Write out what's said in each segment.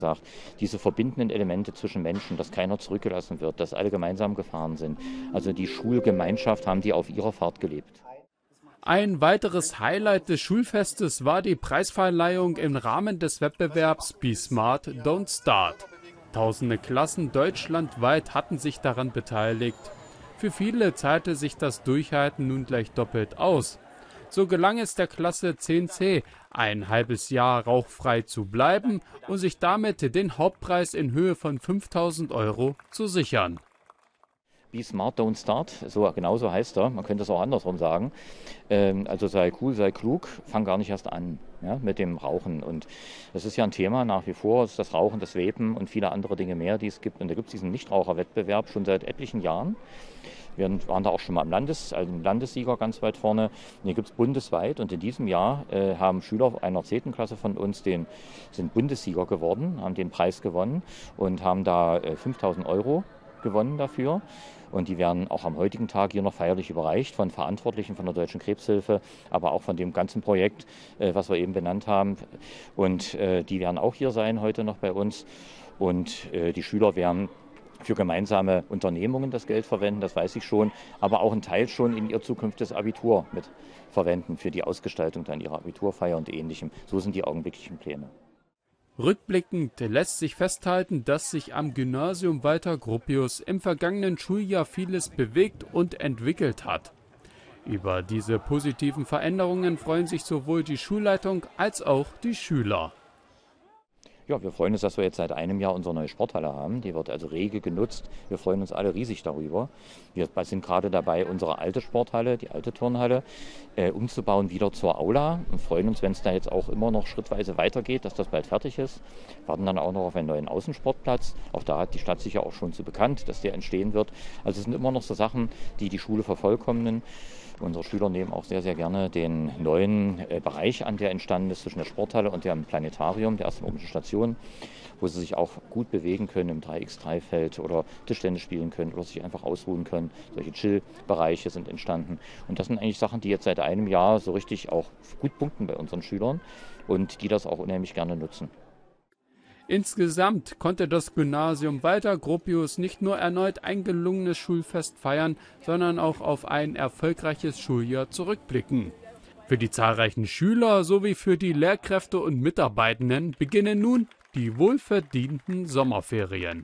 Sagt, diese verbindenden Elemente zwischen Menschen, dass keiner zurückgelassen wird, dass alle gemeinsam gefahren sind. Also die Schulgemeinschaft haben die auf ihrer Fahrt gelebt. Ein weiteres Highlight des Schulfestes war die Preisverleihung im Rahmen des Wettbewerbs Be Smart, Don't Start. Tausende Klassen deutschlandweit hatten sich daran beteiligt. Für viele zahlte sich das Durchhalten nun gleich doppelt aus. So gelang es der Klasse 10c, ein halbes Jahr rauchfrei zu bleiben und sich damit den Hauptpreis in Höhe von 5.000 € zu sichern. Be Smart, Don't Start, genauso heißt er, man könnte es auch andersrum sagen. Also sei cool, sei klug, fang gar nicht erst an, ja, mit dem Rauchen. Und das ist ja ein Thema nach wie vor, das Rauchen, das Vapen und viele andere Dinge mehr, die es gibt. Und da gibt es diesen Nichtraucherwettbewerb schon seit etlichen Jahren. Wir waren da auch schon mal im Landessieger ganz weit vorne. Den gibt es bundesweit und in diesem Jahr haben Schüler einer 10. Klasse von uns sind Bundessieger geworden, haben den Preis gewonnen und haben da 5.000 € gewonnen dafür. Und die werden auch am heutigen Tag hier noch feierlich überreicht von Verantwortlichen von der Deutschen Krebshilfe, aber auch von dem ganzen Projekt, was wir eben benannt haben. Und die werden auch hier sein heute noch bei uns. Und die Schüler werden für gemeinsame Unternehmungen das Geld verwenden, das weiß ich schon, aber auch einen Teil schon in ihr zukünftiges Abitur mit verwenden für die Ausgestaltung dann ihrer Abiturfeier und Ähnlichem. So sind die augenblicklichen Pläne. Rückblickend lässt sich festhalten, dass sich am Gymnasium Walter Gropius im vergangenen Schuljahr vieles bewegt und entwickelt hat. Über diese positiven Veränderungen freuen sich sowohl die Schulleitung als auch die Schüler. Ja, wir freuen uns, dass wir jetzt seit einem Jahr unsere neue Sporthalle haben. Die wird also rege genutzt. Wir freuen uns alle riesig darüber. Wir sind gerade dabei, unsere alte Sporthalle, die alte Turnhalle, umzubauen wieder zur Aula und freuen uns, wenn es da jetzt auch immer noch schrittweise weitergeht, dass das bald fertig ist. Warten dann auch noch auf einen neuen Außensportplatz. Auch da hat die Stadt sich ja auch schon zu bekannt, dass der entstehen wird. Also es sind immer noch so Sachen, die die Schule vervollkommnen. Unsere Schüler nehmen auch sehr, sehr gerne den neuen Bereich an, der entstanden ist zwischen der Sporthalle und dem Planetarium, der astronomischen Station, wo sie sich auch gut bewegen können im 3x3-Feld oder Tischtennis spielen können oder sich einfach ausruhen können. Solche Chill-Bereiche sind entstanden. Und das sind eigentlich Sachen, die jetzt seit einem Jahr so richtig auch gut punkten bei unseren Schülern und die das auch unheimlich gerne nutzen. Insgesamt konnte das Gymnasium Walter Gropius nicht nur erneut ein gelungenes Schulfest feiern, sondern auch auf ein erfolgreiches Schuljahr zurückblicken. Für die zahlreichen Schüler sowie für die Lehrkräfte und Mitarbeitenden beginnen nun die wohlverdienten Sommerferien.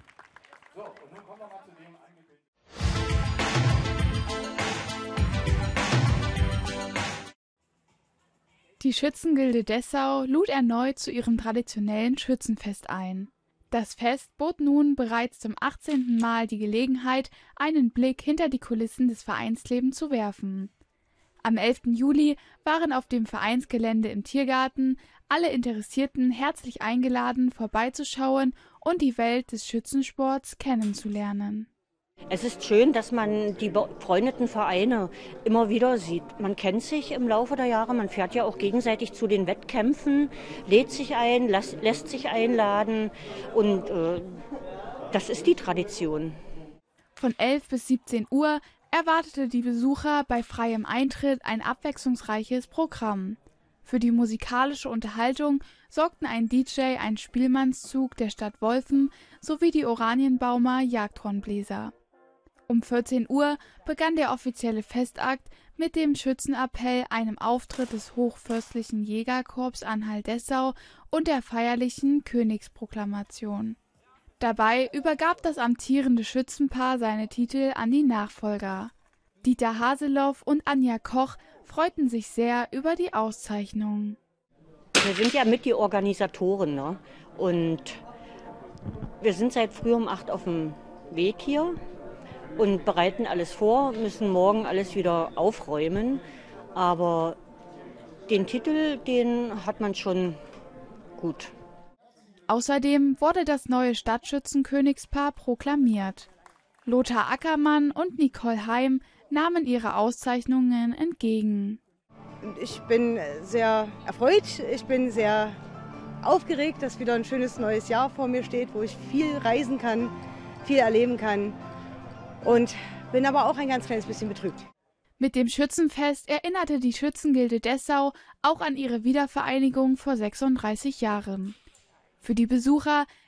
Die Schützengilde Dessau lud erneut zu ihrem traditionellen Schützenfest ein. Das Fest bot nun bereits zum 18. Mal die Gelegenheit, einen Blick hinter die Kulissen des Vereinslebens zu werfen. Am 11. Juli waren auf dem Vereinsgelände im Tiergarten alle Interessierten herzlich eingeladen, vorbeizuschauen und die Welt des Schützensports kennenzulernen. Es ist schön, dass man die befreundeten Vereine immer wieder sieht. Man kennt sich im Laufe der Jahre, man fährt ja auch gegenseitig zu den Wettkämpfen, lädt sich ein, lässt sich einladen und das ist die Tradition. Von 11 bis 17 Uhr erwartete die Besucher bei freiem Eintritt ein abwechslungsreiches Programm. Für die musikalische Unterhaltung sorgten ein DJ, ein Spielmannszug der Stadt Wolfen sowie die Oranienbaumer Jagdhornbläser. Um 14 Uhr begann der offizielle Festakt mit dem Schützenappell, einem Auftritt des Hochfürstlichen Jägerkorps Anhalt-Dessau und der feierlichen Königsproklamation. Dabei übergab das amtierende Schützenpaar seine Titel an die Nachfolger. Dieter Haseloff und Anja Koch freuten sich sehr über die Auszeichnung. Wir sind ja mit die Organisatoren, ne? Und wir sind seit früh um 8 auf dem Weg hier und bereiten alles vor, müssen morgen alles wieder aufräumen. Aber den Titel, den hat man schon gut. Außerdem wurde das neue Stadtschützenkönigspaar proklamiert. Lothar Ackermann und Nicole Heim nahmen ihre Auszeichnungen entgegen. Ich bin sehr erfreut, ich bin sehr aufgeregt, dass wieder ein schönes neues Jahr vor mir steht, wo ich viel reisen kann, viel erleben kann und bin aber auch ein ganz kleines bisschen betrübt. Mit dem Schützenfest erinnerte die Schützengilde Dessau auch an ihre Wiedervereinigung vor 36 Jahren. Für die Besucher